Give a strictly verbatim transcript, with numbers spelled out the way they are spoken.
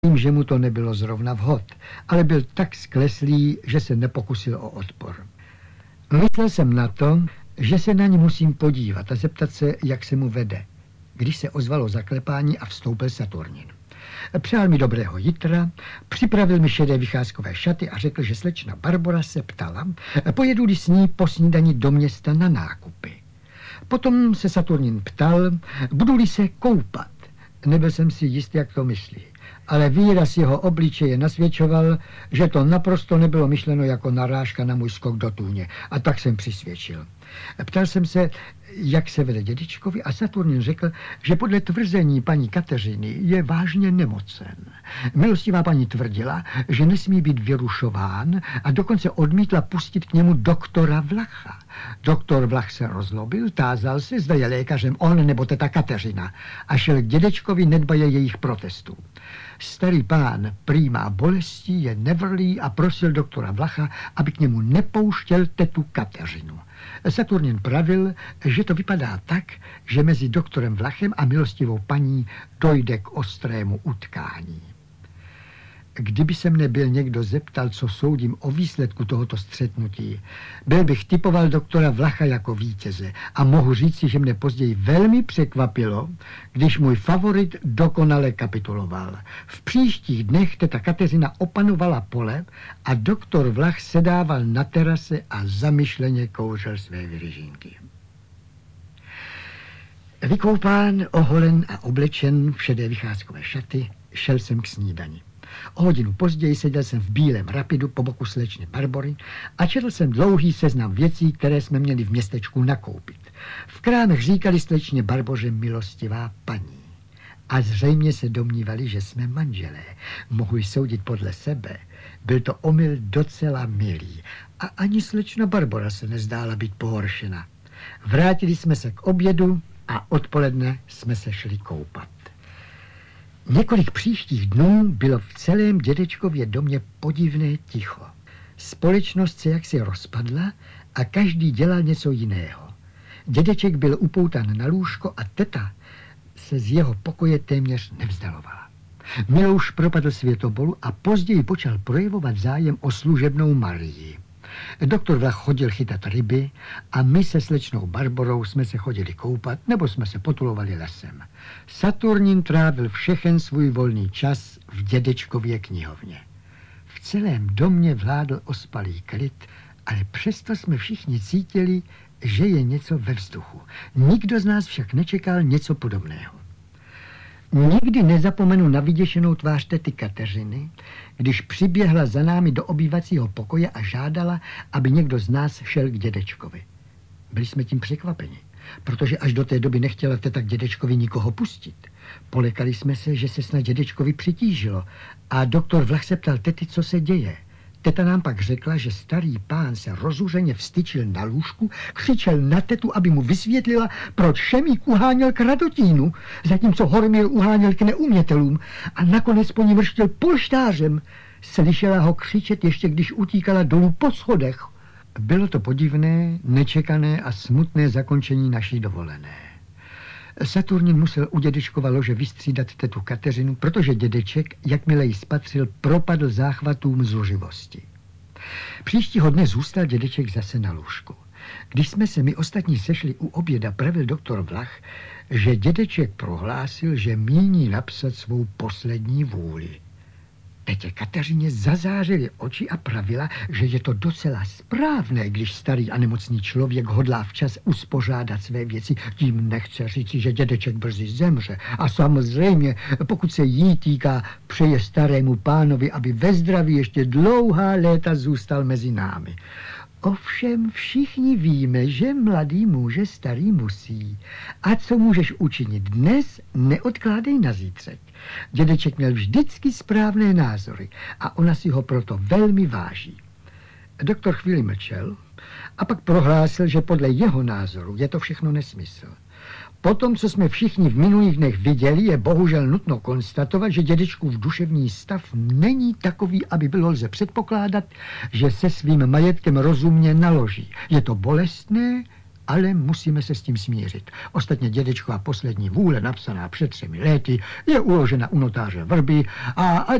Vím, že mu to nebylo zrovna vhod, ale byl tak skleslý, že se nepokusil o odpor. Myslel jsem na to, že se na ní musím podívat a zeptat se, jak se mu vede, když se ozvalo zaklepání a vstoupil Saturnin. Přál mi dobrého jitra, připravil mi šedé vycházkové šaty a řekl, že slečna Barbora se ptala, pojedu-li s ní po snídani do města na nákupy. Potom se Saturnin ptal, budu-li se koupat. Nebyl jsem si jist, jak to myslí, ale výraz jeho obličeje nasvědčoval, že to naprosto nebylo myšleno jako narážka na můj skok do tůně, a tak jsem přisvědčil. Ptal jsem se, jak se vede dědečkovi, a Saturnin řekl, že podle tvrzení paní Kateřiny je vážně nemocen. Milostivá paní tvrdila, že nesmí být vyrušován a dokonce odmítla pustit k němu doktora Vlacha. Doktor Vlach se rozlobil, tázal se, zda je lékařem on nebo teta Kateřina, a šel k dědečkovi nedbaje jejich protestů. Starý pán prý má bolestí, je nevrlý a prosil doktora Vlacha, aby k němu nepouštěl tetu Kateřinu. Saturnin pravil, že to vypadá tak, že mezi doktorem Vlachem a milostivou paní dojde k ostrému utkání. Kdyby se mne byl někdo zeptal, co soudím o výsledku tohoto střetnutí, byl bych typoval doktora Vlacha jako vítěze a mohu říci, že mne později velmi překvapilo, když můj favorit dokonale kapituloval. V příštích dnech teta Kateřina opanovala pole a doktor Vlach sedával na terase a zamyšleně kouřil své vyryžínky. Vykoupán, oholen a oblečen v šedé vycházkové šaty, šel jsem k snídani. O hodinu později seděl jsem v bílém rapidu po boku slečny Barbory a četl jsem dlouhý seznam věcí, které jsme měli v městečku nakoupit. V krámech říkali slečně Barboře milostivá paní. A zřejmě se domnívali, že jsme manželé. Mohu soudit podle sebe. Byl to omyl docela milý. A ani slečna Barbora se nezdála být pohoršena. Vrátili jsme se k obědu a odpoledne jsme se šli koupat. Několik příštích dnů bylo v celém dědečkově domě podivné ticho. Společnost se jaksi rozpadla a každý dělal něco jiného. Dědeček byl upoutan na lůžko a teta se z jeho pokoje téměř nevzdalovala. Milouš propadl světobolu a později počal projevovat zájem o služebnou Marii. Doktor Vlach chodil chytat ryby a my se slečnou Barborou jsme se chodili koupat nebo jsme se potulovali lesem. Saturnin trávil všechen svůj volný čas v dědečkově knihovně. V celém domě vládl ospalý klid, ale přesto jsme všichni cítili, že je něco ve vzduchu. Nikdo z nás však nečekal něco podobného. Nikdy nezapomenu na vyděšenou tvář tety Kateřiny, když přiběhla za námi do obývacího pokoje a žádala, aby někdo z nás šel k dědečkovi. Byli jsme tím překvapeni, protože až do té doby nechtěla teta k dědečkovi nikoho pustit. Polekali jsme se, že se snad dědečkovi přitížilo a doktor Vlach se ptal tety, co se děje. Teta nám pak řekla, že starý pán se rozuřeně vstyčil na lůžku, křičel na tetu, aby mu vysvětlila, proč Šemík uháněl k Radotínu, zatímco Hormír uháněl k neumětelům a nakonec po ní mrštil polštářem. Slyšela ho křičet ještě, když utíkala dolů po schodech. Bylo to podivné, nečekané a smutné zakončení naší dovolené. Saturnin musel u dědečkova lože vystřídat tetu Kateřinu, protože dědeček, jakmile ji spatřil, propadl záchvatům zuřivosti. Příštího dne zůstal dědeček zase na lůžku. Když jsme se my ostatní sešli u oběda, pravil doktor Vlach, že dědeček prohlásil, že míní napsat svou poslední vůli. Tetě Kateřině zazářily oči a pravila, že je to docela správné, když starý a nemocný člověk hodlá včas uspořádat své věci. Tím nechce říci, že dědeček brzy zemře. A samozřejmě, pokud se jí týká, přeje starému pánovi, aby ve zdraví ještě dlouhá léta zůstal mezi námi. Ovšem všichni víme, že mladý může, starý musí. A co můžeš učinit dnes, neodkládej na zítřek. Dědeček měl vždycky správné názory a ona si ho proto velmi váží. Doktor chvíli mlčel a pak prohlásil, že podle jeho názoru je to všechno nesmysl. Potom, co jsme všichni v minulých dnech viděli, je bohužel nutno konstatovat, že dědečkův duševní stav není takový, aby bylo lze předpokládat, že se svým majetkem rozumně naloží. Je to bolestné ale musíme se s tím smířit. Ostatně dědečková poslední vůle, napsaná před třemi lety, je uložena u notáře Vrby a